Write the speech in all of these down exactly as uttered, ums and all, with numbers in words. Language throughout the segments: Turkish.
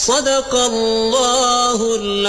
Sadakallahul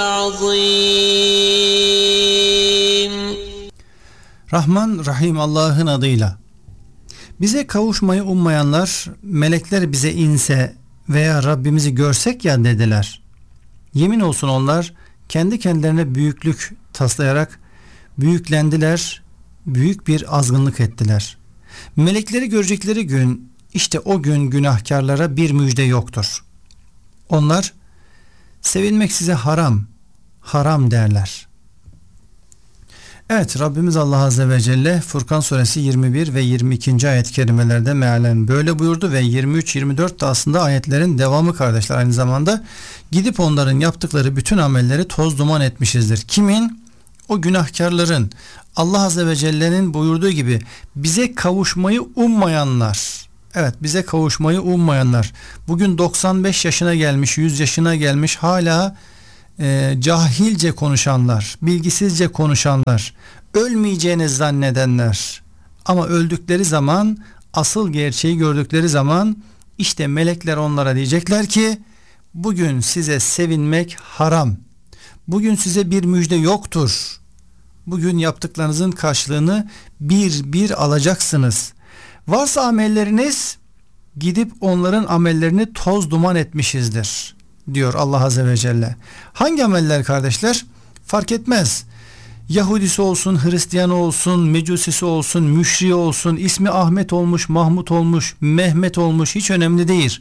azim. Rahman Rahim Allah'ın adıyla. Bize kavuşmayı ummayanlar, melekler bize inse veya Rabbimizi görsek ya dediler. Yemin olsun onlar kendi kendilerine büyüklük taslayarak büyüklendiler, büyük bir azgınlık ettiler. Melekleri görecekleri gün, işte o gün günahkarlara bir müjde yoktur. Onlar sevinmek size haram, haram derler. Evet, Rabbimiz Allah Azze ve Celle Furkan suresi yirmi bir ve yirmi ikinci ayet-i kerimelerde mealen böyle buyurdu ve yirmi üç yirmi dört de aslında ayetlerin devamı kardeşler. Aynı zamanda gidip onların yaptıkları bütün amelleri toz duman etmişizdir. Kimin? O günahkarların. Allah Azze ve Celle'nin buyurduğu gibi bize kavuşmayı ummayanlar. Evet, bize kavuşmayı ummayanlar. Bugün doksan beş yaşına gelmiş, yüz yaşına gelmiş hala e, cahilce konuşanlar, bilgisizce konuşanlar, ölmeyeceğini zannedenler. Ama öldükleri zaman, asıl gerçeği gördükleri zaman işte melekler onlara diyecekler ki bugün size sevinmek haram. Bugün size bir müjde yoktur. Bugün yaptıklarınızın karşılığını bir bir alacaksınız. Varsa amelleriniz, gidip onların amellerini toz duman etmişizdir diyor Allah Azze ve Celle. Hangi ameller kardeşler? Fark etmez. Yahudisi olsun, Hristiyanı olsun, Mecusisi olsun, müşriği olsun, ismi Ahmet olmuş, Mahmut olmuş, Mehmet olmuş, hiç önemli değil.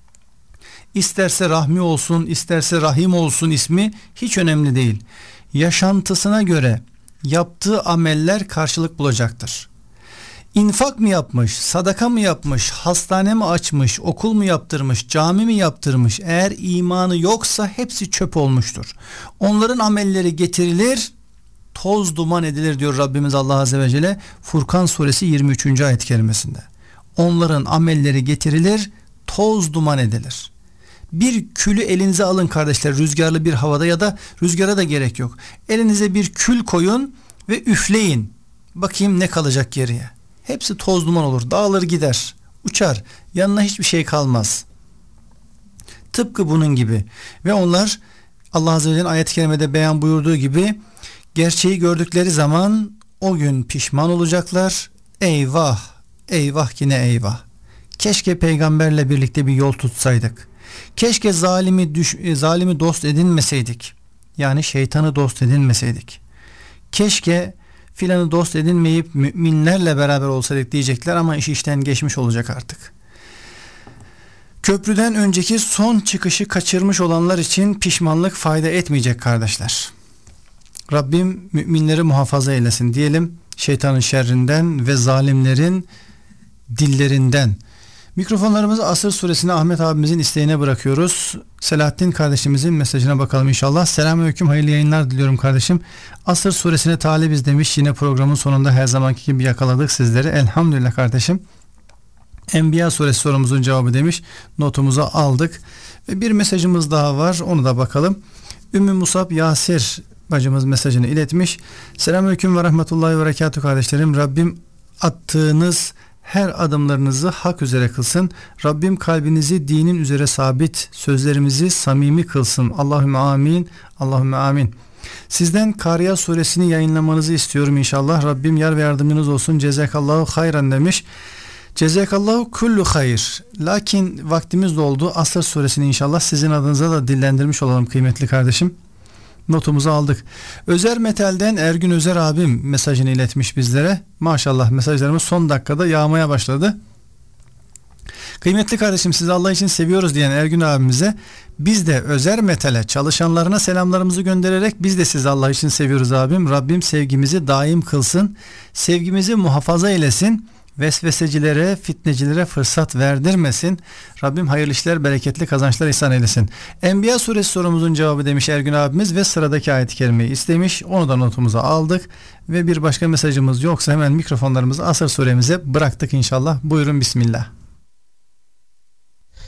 İsterse Rahmi olsun, isterse Rahim olsun, ismi hiç önemli değil. Yaşantısına göre yaptığı ameller karşılık bulacaktır. İnfak mı yapmış, sadaka mı yapmış, hastane mi açmış, okul mu yaptırmış, cami mi yaptırmış, eğer imanı yoksa hepsi çöp olmuştur. Onların amelleri getirilir, toz duman edilir diyor Rabbimiz Allah Azze ve Celle Furkan suresi yirmi üçüncü ayet kerimesinde. Onların amelleri getirilir, toz duman edilir. Bir külü elinize alın kardeşler, rüzgarlı bir havada ya da rüzgara da gerek yok. Elinize bir kül koyun ve üfleyin. Bakayım ne kalacak geriye. Hepsi toz duman olur, dağılır gider, uçar, yanına hiçbir şey kalmaz. Tıpkı bunun gibi. Ve onlar Allah Azze ve Celle'nin ayet-i kerimede beyan buyurduğu gibi gerçeği gördükleri zaman o gün pişman olacaklar. Eyvah, eyvah yine eyvah. Keşke peygamberle birlikte bir yol tutsaydık. Keşke zalimi düş, zalimi dost edinmeseydik. Yani şeytanı dost edinmeseydik. Keşke filanı dost edinmeyip müminlerle beraber olsaydık diyecekler ama iş işten geçmiş olacak artık. Köprüden önceki son çıkışı kaçırmış olanlar için pişmanlık fayda etmeyecek kardeşler. Rabbim müminleri muhafaza eylesin diyelim şeytanın şerrinden ve zalimlerin dillerinden. Mikrofonlarımızı Asır suresine Ahmet abimizin isteğine bırakıyoruz. Selahattin kardeşimizin mesajına bakalım inşallah. Selamünaleyküm, hayırlı yayınlar diliyorum kardeşim. Asır suresine talibiz demiş. Yine programın sonunda her zamanki gibi yakaladık sizleri. Elhamdülillah kardeşim. Enbiya suresi sorumuzun cevabı demiş. Notumuzu aldık. Ve bir mesajımız daha var. Onu da bakalım. Ümmü Musab Yasir bacımız mesajını iletmiş. Selamünaleyküm ve rahmetullahi ve berekatuhu kardeşlerim. Rabbim attığınız her adımlarınızı hak üzere kılsın. Rabbim kalbinizi dinin üzere sabit, sözlerimizi samimi kılsın. Allahümme amin. Allahümme amin. Sizden Kariya suresini yayınlamanızı istiyorum inşallah. Rabbim yar ve yardımcınız olsun. Cezakallahu hayran demiş. Cezakallahu kullu hayır. Lakin vaktimiz doldu. Asr suresini inşallah sizin adınıza da dillendirmiş olalım kıymetli kardeşim. Notumuzu aldık. Özer Metal'den Ergün Özer abim mesajını iletmiş bizlere. Maşallah mesajlarımız son dakikada yağmaya başladı. Kıymetli kardeşim, sizi Allah için seviyoruz diyen Ergün abimize biz de Özer Metal'e çalışanlarına selamlarımızı göndererek biz de sizi Allah için seviyoruz abim. Rabbim sevgimizi daim kılsın. Sevgimizi muhafaza eylesin. Vesvesecilere, fitnecilere fırsat verdirmesin. Rabbim hayırlı işler, bereketli kazançlar ihsan eylesin. Enbiya suresi sorumuzun cevabı demiş Ergün abimiz ve sıradaki ayet-i kerimeyi istemiş. Onu da notumuza aldık ve bir başka mesajımız yoksa hemen mikrofonlarımızı Asr suremize bıraktık inşallah. Buyurun bismillah.